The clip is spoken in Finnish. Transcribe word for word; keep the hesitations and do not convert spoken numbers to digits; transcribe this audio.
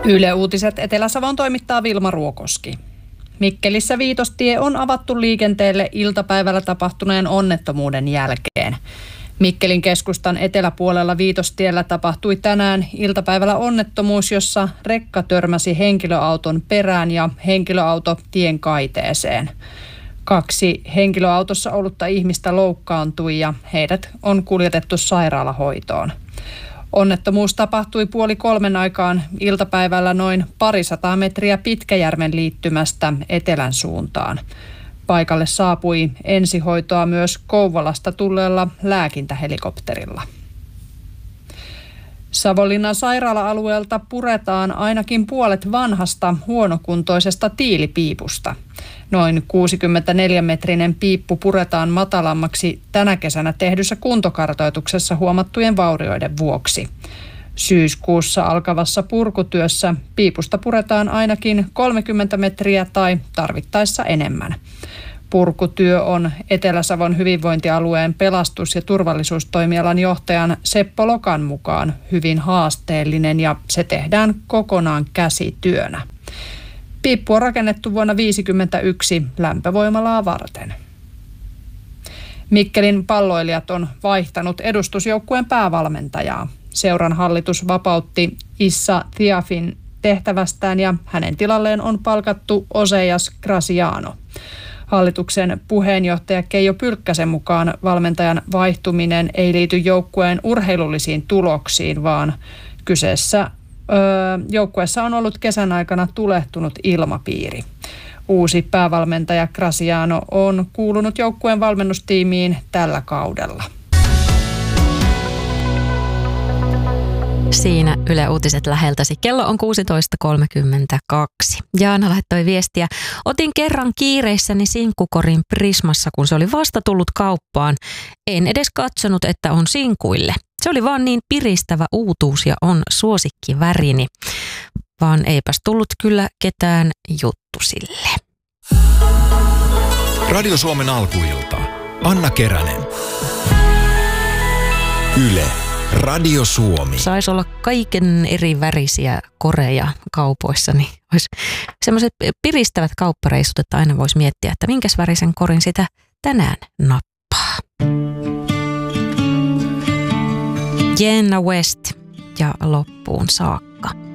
Yle Uutiset Etelä-Savon toimittaa Vilma Ruokoski. Mikkelissä Viitostie on avattu liikenteelle iltapäivällä tapahtuneen onnettomuuden jälkeen. Mikkelin keskustan eteläpuolella Viitostiellä tapahtui tänään iltapäivällä onnettomuus, jossa rekka törmäsi henkilöauton perään ja henkilöauto tien kaiteeseen. Kaksi henkilöautossa ollutta ihmistä loukkaantui ja heidät on kuljetettu sairaalahoitoon. Onnettomuus tapahtui puoli kolmen aikaan iltapäivällä noin parisataa metriä Pitkäjärven liittymästä etelän suuntaan. Paikalle saapui ensihoitoa myös Kouvolasta tulleella lääkintähelikopterilla. Savonlinnan sairaala-alueelta puretaan ainakin puolet vanhasta huonokuntoisesta tiilipiipusta. Noin kuusikymmentäneljä metrinen piippu puretaan matalammaksi tänä kesänä tehdyssä kuntokartoituksessa huomattujen vaurioiden vuoksi. Syyskuussa alkavassa purkutyössä piipusta puretaan ainakin kolmekymmentä metriä tai tarvittaessa enemmän. Purkutyö on Etelä-Savon hyvinvointialueen pelastus- ja turvallisuustoimialan johtajan Seppo Lokan mukaan hyvin haasteellinen ja se tehdään kokonaan käsityönä. Piippu on rakennettu vuonna tuhatyhdeksänsataaviisikymmentäyksi lämpövoimalaa varten. Mikkelin palloilijat on vaihtanut edustusjoukkueen päävalmentajaa. Seuran hallitus vapautti Issa Thiafin tehtävästään ja hänen tilalleen on palkattu Oseas Graciano. Hallituksen puheenjohtaja Keijo Pylkkäsen mukaan valmentajan vaihtuminen ei liity joukkueen urheilullisiin tuloksiin, vaan kyseessä öö, joukkueessa on ollut kesän aikana tulehtunut ilmapiiri. Uusi päävalmentaja Graciano on kuulunut joukkueen valmennustiimiin tällä kaudella. Siinä Yle Uutiset läheltäsi. Kello on kuusitoista kolmekymmentäkaksi. Jaana laittoi viestiä. Otin kerran kiireissäni sinkkukorin Prismassa, kun se oli vasta tullut kauppaan. En edes katsonut, että on sinkuille. Se oli vaan niin piristävä uutuus ja on suosikkivärini. Vaan eipäs tullut kyllä ketään juttu sille. Radio Suomen alkuilta. Anna Keränen. Yle. Radio Suomi. Saisi olla kaiken eri värisiä koreja kaupoissa, niin olisi semmoiset piristävät kauppareissut, että aina voisi miettiä, että minkäs värisen korin sitä tänään nappaa. Jenna West ja loppuun saakka.